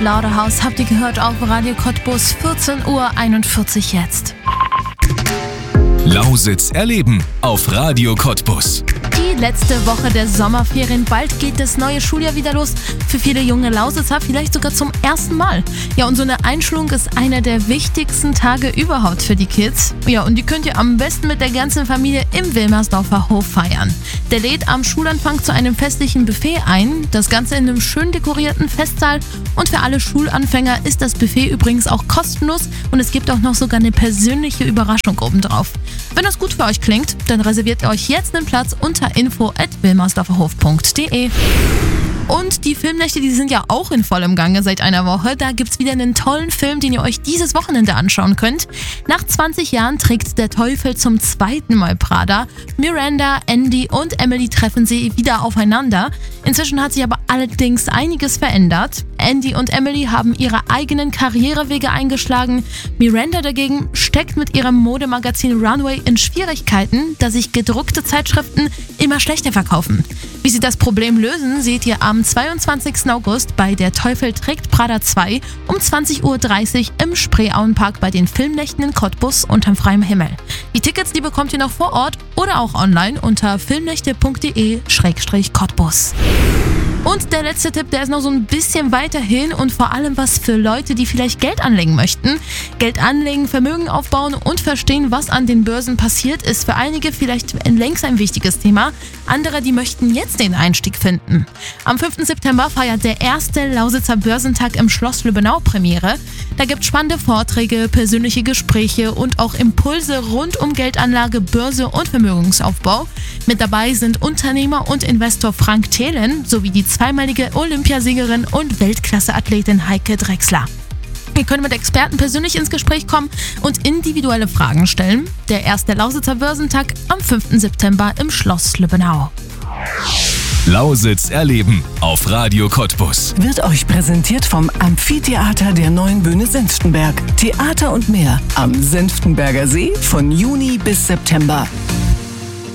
Lauderhaus habt ihr gehört auf Radio Cottbus, 14:41 Uhr jetzt. Lausitz erleben auf Radio Cottbus. Die letzte Woche der Sommerferien. Bald geht das neue Schuljahr wieder los. Für viele junge Lausitzer vielleicht sogar zum ersten Mal. Ja, und so eine Einschulung ist einer der wichtigsten Tage überhaupt für die Kids. Ja, und die könnt ihr am besten mit der ganzen Familie im Wilmersdorfer Hof feiern. Der lädt am Schulanfang zu einem festlichen Buffet ein. Das Ganze in einem schön dekorierten Festsaal. Und für alle Schulanfänger ist das Buffet übrigens auch kostenlos. Und es gibt auch noch sogar eine persönliche Überraschung obendrauf. Wenn das gut für euch klingt, dann reserviert ihr euch jetzt einen Platz unter info@wilmersdorferhof.de. Und die Filmnächte, die sind ja auch in vollem Gange seit einer Woche. Da gibt's wieder einen tollen Film, den ihr euch dieses Wochenende anschauen könnt. Nach 20 Jahren trägt der Teufel zum zweiten Mal Prada. Miranda, Andy und Emily treffen sie wieder aufeinander. Inzwischen hat sich aber allerdings einiges verändert. Andy und Emily haben ihre eigenen Karrierewege eingeschlagen. Miranda dagegen steckt mit ihrem Modemagazin Runway in Schwierigkeiten, da sich gedruckte Zeitschriften immer schlechter verkaufen. Wie sie das Problem lösen, seht ihr am 22. August bei Der Teufel trägt Prada 2 um 20:30 Uhr im Spreeauenpark bei den Filmnächten in Cottbus unterm freiem Himmel. Die Tickets, die bekommt ihr noch vor Ort oder auch online unter filmnächte.de/Cottbus. Und der letzte Tipp, der ist noch so ein bisschen weiterhin und vor allem was für Leute, die vielleicht Geld anlegen möchten. Geld anlegen, Vermögen aufbauen und verstehen, was an den Börsen passiert, ist für einige vielleicht längst ein wichtiges Thema. Andere, die möchten jetzt den Einstieg finden. Am 5. September feiert der erste Lausitzer Börsentag im Schloss Lübbenau Premiere. Da gibt es spannende Vorträge, persönliche Gespräche und auch Impulse rund um Geldanlage, Börse und Vermögensaufbau. Mit dabei sind Unternehmer und Investor Frank Thelen sowie die zweimalige Olympiasiegerin und Weltklasse-Athletin Heike Drechsler. Ihr könnt mit Experten persönlich ins Gespräch kommen und individuelle Fragen stellen. Der erste Lausitzer Börsentag am 5. September im Schloss Lübbenau. Lausitz erleben auf Radio Cottbus. Wird euch präsentiert vom Amphitheater der Neuen Bühne Senftenberg. Theater und mehr am Senftenberger See von Juni bis September.